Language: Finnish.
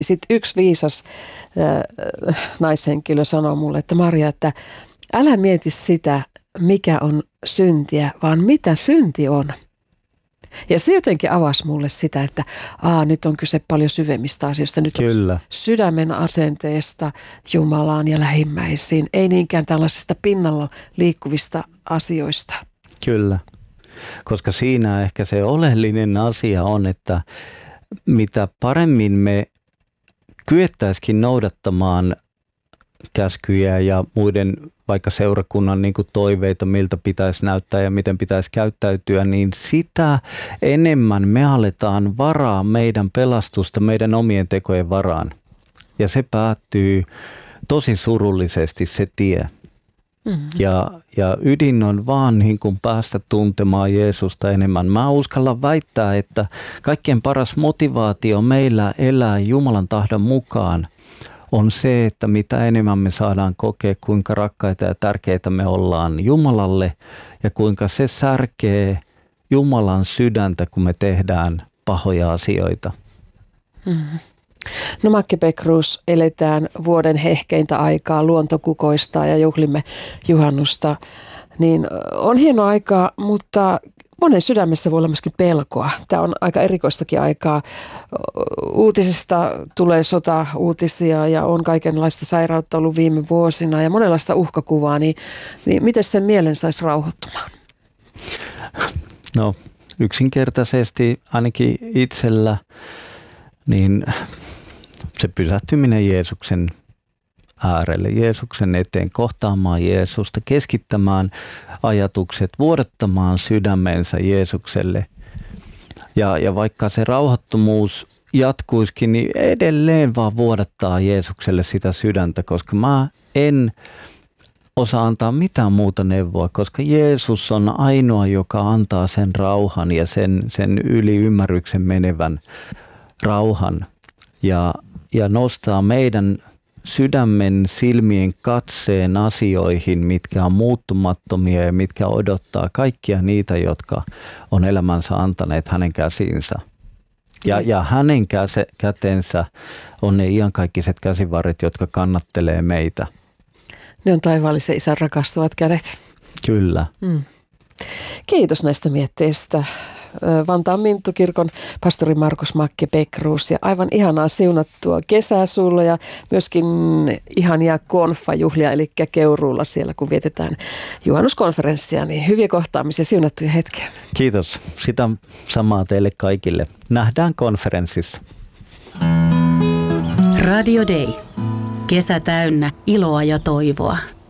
Sitten yksi viisas naishenkilö sanoi mulle, että Marja, että älä mieti sitä, mikä on syntiä, vaan mitä synti on. Ja se jotenkin avasi mulle sitä, että nyt on kyse paljon syvemmistä asioista. Nyt Kyllä. on sydämen asenteesta Jumalaan ja lähimmäisiin, ei niinkään tällaisista pinnalla liikkuvista asioista. Kyllä, koska siinä ehkä se oleellinen asia on, että mitä paremmin me kyettäisikin noudattamaan käskyjä ja muiden vaikka seurakunnan niin kuin toiveita, miltä pitäisi näyttää ja miten pitäisi käyttäytyä, niin sitä enemmän me aletaan varaa meidän pelastusta meidän omien tekojen varaan. Ja se päättyy tosi surullisesti se tie. Mm-hmm. Ja ydin on vaan niin kuin päästä tuntemaan Jeesusta enemmän. Mä uskallan väittää, että kaikkein paras motivaatio meillä elää Jumalan tahdon mukaan on se, että mitä enemmän me saadaan kokea, kuinka rakkaita ja tärkeitä me ollaan Jumalalle ja kuinka se särkee Jumalan sydäntä, kun me tehdään pahoja asioita. Mm-hmm. No Macke Beckroos, eletään vuoden hehkeintä aikaa, luonto kukoistaa ja juhlimme juhannusta. Niin on hieno aikaa, mutta monen sydämessä voi olla myöskin pelkoa. Tämä on aika erikoistakin aikaa. Uutisista tulee sota-uutisia ja on kaikenlaista sairautta ollut viime vuosina ja monenlaista uhkakuvaa. Niin miten sen mielen saisi rauhoittumaan? No yksinkertaisesti ainakin itsellä niin se pysähtyminen Jeesuksen äärelle, Jeesuksen eteen, kohtaamaan Jeesusta, keskittämään ajatukset, vuodattamaan sydämensä Jeesukselle. Ja vaikka se rauhattomuus jatkuisikin, niin edelleen vaan vuodattaa Jeesukselle sitä sydäntä, koska mä en osaa antaa mitään muuta neuvoa, koska Jeesus on ainoa, joka antaa sen rauhan ja sen yli ymmärryksen menevän rauhan ja nostaa meidän sydämen silmien katseen asioihin, mitkä on muuttumattomia ja mitkä odottaa kaikkia niitä, jotka on elämänsä antaneet hänen käsiinsä. Ja hänen kätensä on ne iankaikiset käsivarret, jotka kannattelee meitä. Ne on taivaallisen Isän rakastavat kädet. Kyllä. Kiitos näistä mietteistä. Vantaan Minttu-kirkon pastori Markus Macke Beckroos ja aivan ihanaa siunattua kesää sulla ja myöskin ihania konfajuhlia, eli Keuruulla siellä, kun vietetään juhannuskonferenssia, niin hyviä kohtaamisia, siunattuja hetkiä. Kiitos. Sitä samaa teille kaikille. Nähdään konferenssissa. Radio Day. Kesä täynnä iloa ja toivoa.